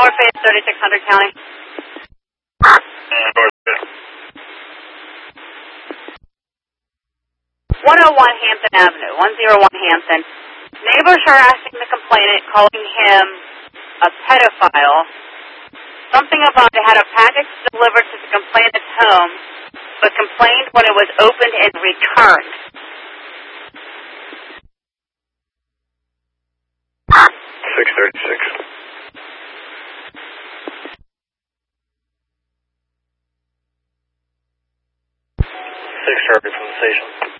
North Bay, 3600 County. North Bay. 101 Hampton Avenue, 101 Hampton. Neighbors are asking the complainant, calling him a pedophile. Something about they had a package delivered to the complainant's home, but complained when it was opened and returned. 636. 6 Charlie from the station.